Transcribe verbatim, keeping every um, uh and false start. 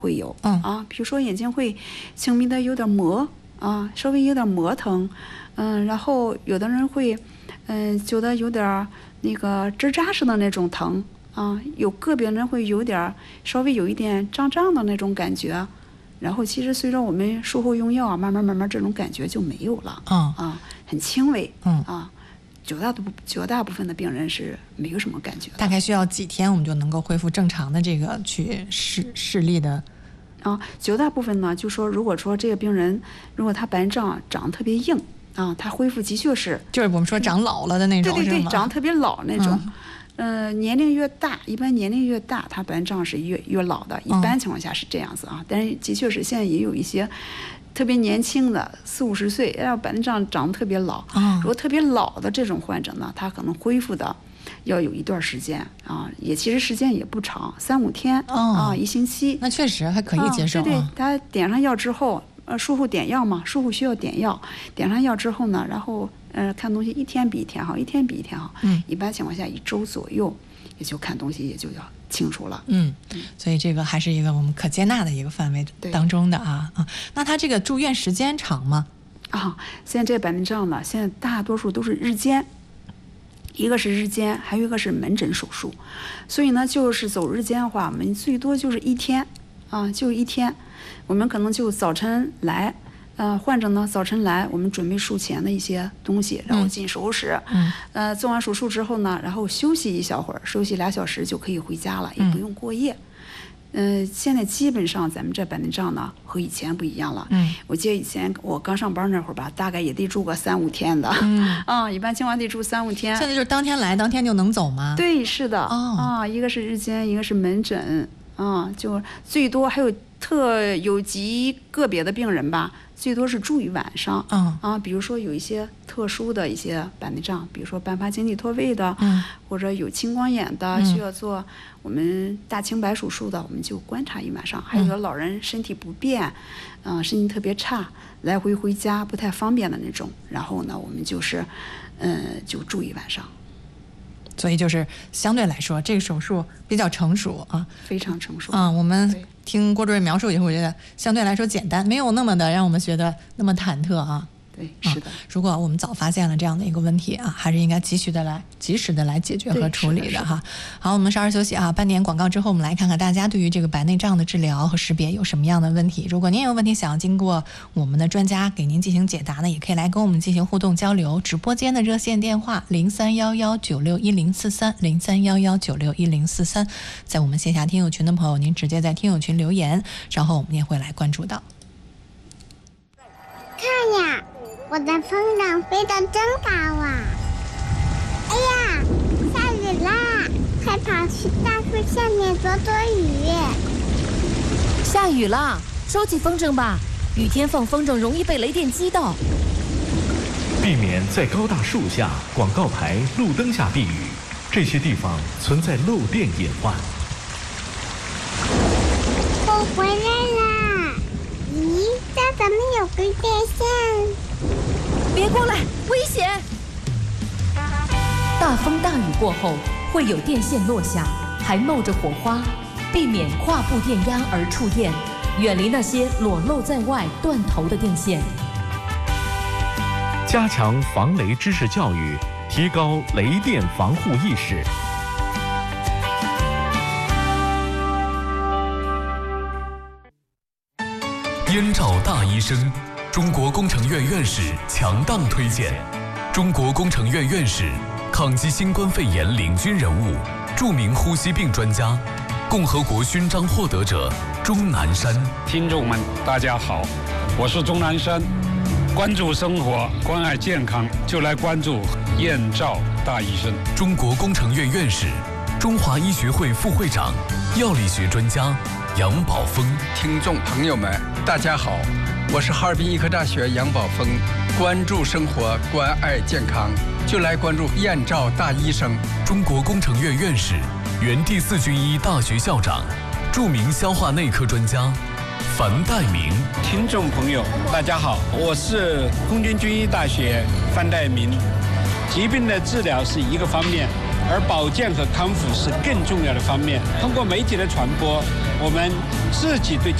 会有，嗯啊，比如说眼睛会轻微的有点磨啊，稍微有点磨疼，嗯，然后有的人会，嗯，觉得有点那个针扎似的那种疼啊，有个别人会有点稍微有一点胀胀的那种感觉，然后其实随着我们术后用药啊，慢慢慢慢这种感觉就没有了，嗯啊，很轻微，嗯啊。绝大部绝大部分的病人是没有什么感觉的， 大概需要几天我们就能够恢复正常的这个去视视力的啊。绝大部分呢，就说如果说这个病人如果他白内障长得特别硬啊，他恢复的确是就是我们说长老了的那种， 对对对，长得特别老那种。 嗯、 呃，年龄越大，一般年龄越大，他白内障是越越老的，一般情况下是这样子啊。嗯、但是的确是现在也有一些。特别年轻的四五十岁，要白内障长得特别老，哦、如果特别老的这种患者呢，他可能恢复的要有一段时间啊，也其实时间也不长，三五天、哦、啊，一星期， 那确实还可以接受。啊、 对对，他点上药之后，呃，术后点药嘛，术后需要点药，点上药之后呢，然后呃看东西一天比一天好，一天比一天好，嗯，一般情况下一周左右，也就看东西也就要清楚了， 嗯，所以这个还是一个我们可接纳的一个范围当中的啊啊。那他这个住院时间长吗？ 啊，现在这白内障呢，现在大多数都是日间，一个是日间，还有一个是门诊手术，所以呢，就是走日间的话，我们最多就是一天啊，就一天，我们可能就早晨来。呃，患者呢早晨来，我们准备术前的一些东西，然后进手术室。嗯。呃，做完手术之后呢，然后休息一小会儿，休息俩小时就可以回家了，也不用过夜。嗯、呃，现在基本上咱们这白内障呢和以前不一样了。嗯。我记得以前我刚上班那会儿吧，大概也得住个三五天的。嗯。啊，一般情况得住三五天。 现在就是当天来，当天就能走吗？ 对，是的。哦。啊，一个是日间，一个是门诊。啊，就最多还有特有极个别的病人吧。最多是住一晚上，嗯啊，比如说有一些特殊的一些白内障，比如说斑发晶体脱位的，嗯，或者有青光眼的，嗯、需要做我们大青白手术的，我们就观察一晚上。还有的老人身体不便，嗯、呃，身体特别差，来回回家不太方便的那种，然后呢，我们就是，嗯、呃，就住一晚上。 所以就是相对来说，这个手术比较成熟啊， 非常成熟啊。我们听郭主任描述以后，我觉得相对来说简单，没有那么的让我们觉得那么忐忑啊。 对，是的、啊。 如果我们早发现了这样的一个问题啊，还是应该及时的来、及时的来解决和处理的哈。好，我们稍事休息啊，半点广告之后，我们来看看大家对于这个白内障的治疗和识别有什么样的问题。如果您有问题想要经过我们的专家给您进行解答呢，也可以来跟我们进行互动交流。直播间的热线电话零三幺幺九六一零四三零三幺幺九六一零四三，在我们线下听友群的朋友，您直接在听友群留言，然后我们也会来关注到。 看呀！我的风筝飞得真高啊！哎呀，下雨啦！快跑去大树下面躲躲雨。 下雨啦，收起风筝吧，雨天放风筝容易被雷电击到。 避免在高大树下、广告牌、路灯下避雨，这些地方存在漏电隐患。 我回来啦！咦，这怎么有根电线？ 别过来，危险！大风大雨过后会有电线落下，还冒着火花，避免跨步电压而触电，远离那些裸露在外、断头的电线。 加强防雷知识教育，提高雷电防护意识。 燕赵大医生，中国工程院院士强档推荐。中国工程院院士，抗击新冠肺炎领军人物，著名呼吸病专家，共和国勋章获得者钟南山。 听众们，大家好，我是钟南山。关注生活，关爱健康，就来关注燕赵大医生。 中国工程院院士，中华医学会副会长，药理学专家杨宝峰。 听众朋友们，大家好，我是哈尔滨医科大学杨宝峰。关注生活，关爱健康，就来关注燕赵大医生。 中国工程院院士，原第四军医大学校长，著名消化内科专家樊岱明。 听众朋友，大家好，我是空军军医大学樊岱明。疾病的治疗是一个方面， 而保健和康复是更重要的方面。通过媒体的传播，我们自己对